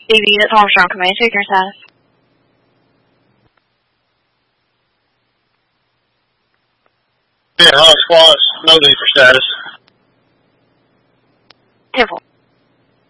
BB, it's Armstrong. Can I take your status? Yeah, Hot Squats, no need for status. 10-4.